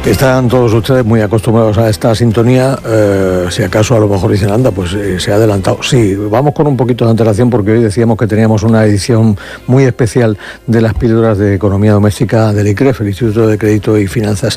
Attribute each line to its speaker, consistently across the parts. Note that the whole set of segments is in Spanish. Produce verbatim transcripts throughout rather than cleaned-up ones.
Speaker 1: Están todos ustedes muy acostumbrados a esta sintonía, eh, si acaso a lo mejor dicen, anda, pues eh, se ha adelantado. Sí, vamos con un poquito de antelación porque hoy decíamos que teníamos una edición muy especial de las píldoras de economía doméstica del I C R E F, el Instituto de Crédito y Finanzas.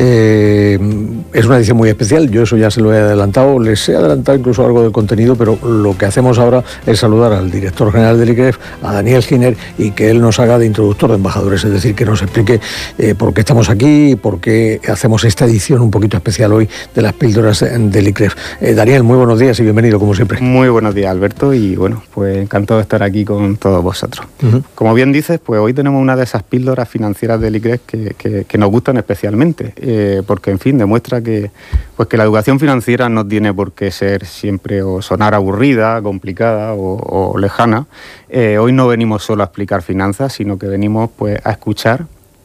Speaker 1: Eh, es una edición muy especial, yo eso ya se lo he adelantado, les he adelantado incluso algo del contenido, pero lo que hacemos ahora es saludar al director general del I C R E F, a Daniel Giner, y que él nos haga de introductor de embajadores, es decir, que nos explique eh, por qué estamos aquí y por qué hacemos esta edición un poquito especial hoy de las píldoras del I C R E F. Eh, Daniel, muy buenos días y bienvenido como siempre.
Speaker 2: Muy buenos días, Alberto, y bueno, pues encantado de estar aquí con todos vosotros. Uh-huh. Como bien dices, pues hoy tenemos una de esas píldoras financieras del I C R E F que, que, que nos gustan especialmente, eh, porque en fin, demuestra que, pues que la educación financiera no tiene por qué ser siempre o sonar aburrida, complicada o, o lejana. Eh, hoy no venimos solo a explicar finanzas, sino que venimos pues a escuchar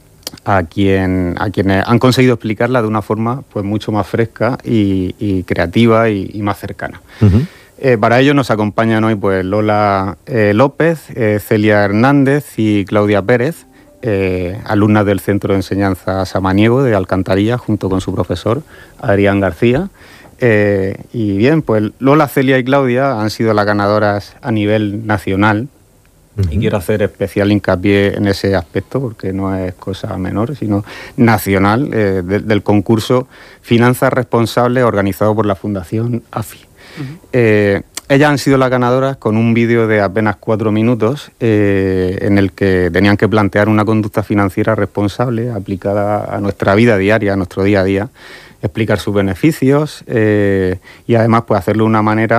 Speaker 2: a quien a quienes han conseguido explicarla de una forma pues mucho más fresca y, y creativa y, y más cercana. Uh-huh. Eh, para ello nos acompañan hoy pues Lola eh, López, eh, Celia Hernández y Claudia Pérez, eh, alumnas del Centro de Enseñanza Samaniego de Alcantarilla, junto con su profesor Adrián García. Eh, y bien, pues Lola, Celia y Claudia han sido las ganadoras a nivel nacional. Uh-huh. Y quiero hacer especial hincapié en ese aspecto porque no es cosa menor, sino nacional, eh, de, del concurso Finanzas Responsables organizado por la Fundación A F I. Uh-huh. Eh, ellas han sido las ganadoras con un vídeo de apenas cuatro minutos eh, en el que tenían que plantear una conducta financiera responsable aplicada a nuestra vida diaria, a nuestro día a día, explicar sus beneficios eh, y además pues hacerlo de una manera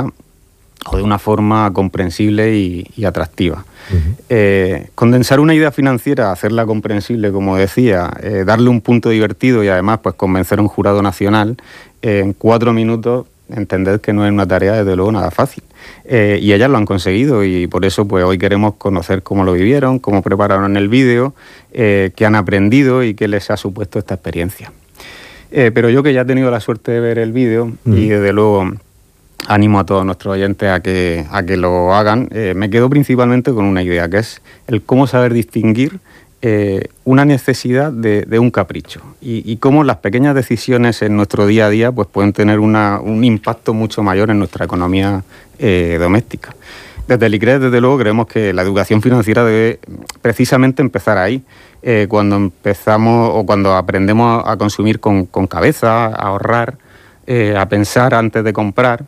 Speaker 2: o de una forma comprensible y, y atractiva. Uh-huh. Eh, condensar una idea financiera, hacerla comprensible, como decía, eh, darle un punto divertido y además pues convencer a un jurado nacional, eh, en cuatro minutos, entended que no es una tarea desde luego nada fácil. Eh, y ellas lo han conseguido y por eso pues hoy queremos conocer cómo lo vivieron, cómo prepararon el vídeo, eh, qué han aprendido y qué les ha supuesto esta experiencia. Eh, pero yo que ya he tenido la suerte de ver el vídeo uh-huh. y desde luego animo a todos nuestros oyentes a que, a que lo hagan. Eh, me quedo principalmente con una idea, que es el cómo saber distinguir eh, una necesidad de, de un capricho y, y cómo las pequeñas decisiones en nuestro día a día pues, pueden tener una, un impacto mucho mayor en nuestra economía eh, doméstica. Desde el I C R E F, desde luego, creemos que la educación financiera debe precisamente empezar ahí, eh, cuando empezamos o cuando aprendemos a consumir con, con cabeza, a ahorrar, eh, a pensar antes de comprar,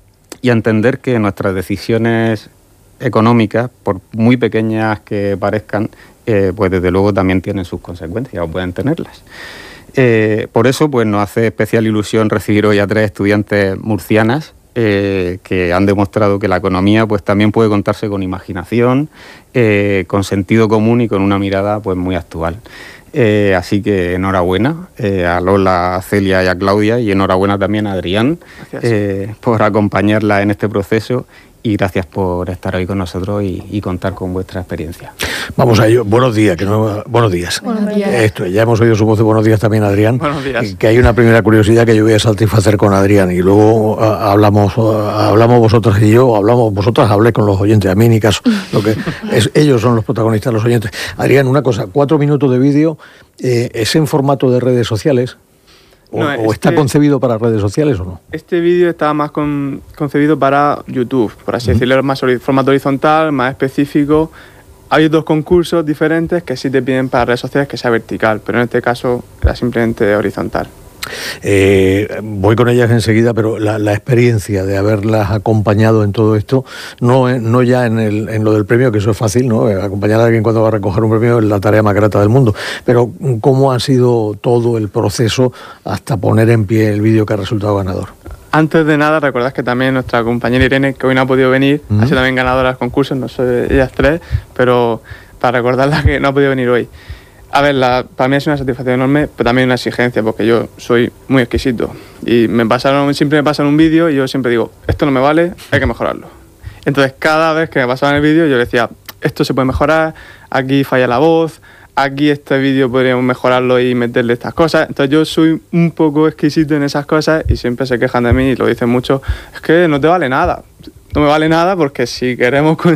Speaker 2: y a entender que nuestras decisiones económicas, por muy pequeñas que parezcan, eh, pues desde luego también tienen sus consecuencias o pueden tenerlas. Eh, por eso pues nos hace especial ilusión recibir hoy a tres estudiantes murcianas eh, que han demostrado que la economía pues también puede contarse con imaginación, eh, con sentido común y con una mirada pues muy actual. Eh, así que enhorabuena eh, a Lola, a Celia y a Claudia, y enhorabuena también a Adrián eh, por acompañarla en este proceso, y gracias por estar hoy con nosotros y, y contar con vuestra experiencia.
Speaker 1: Vamos a ello. Buenos días. Que no, buenos días.
Speaker 3: Buenos días.
Speaker 1: Esto, ya hemos oído su voz de buenos días también, Adrián.
Speaker 2: Buenos días.
Speaker 1: Que hay una primera curiosidad que yo voy a satisfacer con Adrián y luego a, hablamos a, hablamos vosotras y yo, hablamos vosotras, hablé con los oyentes, a mí ni caso. Lo que es, ellos son los protagonistas, los oyentes. Adrián, una cosa, cuatro minutos de vídeo, eh, ¿es en formato de redes sociales? ¿O, no, este, ¿O está concebido para redes sociales o no?
Speaker 3: Este vídeo está más con, concebido para YouTube, por así uh-huh. decirlo, más formato horizontal, más específico. Hay dos concursos diferentes que sí te piden para redes sociales que sea vertical, pero en este caso era simplemente horizontal.
Speaker 1: Eh, voy con ellas enseguida, pero la, la experiencia de haberlas acompañado en todo esto, no, no ya en, el, en lo del premio, que eso es fácil, ¿no? Acompañar a alguien cuando va a recoger un premio es la tarea más grata del mundo, pero ¿cómo ha sido todo el proceso hasta poner en pie el vídeo que ha resultado ganador?
Speaker 3: Antes de nada, recordad que también nuestra compañera Irene, que hoy no ha podido venir, uh-huh. ha sido también ganadora de los concursos, no soy ellas tres, pero para recordarla que no ha podido venir hoy. A ver, la, para mí es una satisfacción enorme, pero también una exigencia, porque yo soy muy exquisito. Y me pasaron, siempre me pasan un vídeo y yo siempre digo, esto no me vale, hay que mejorarlo. Entonces, cada vez que me pasaban el vídeo, yo decía, esto se puede mejorar, aquí falla la voz, aquí este vídeo podríamos mejorarlo y meterle estas cosas. Entonces, yo soy un poco exquisito en esas cosas y siempre se quejan de mí y lo dicen mucho, es que no te vale nada. No me vale nada porque si queremos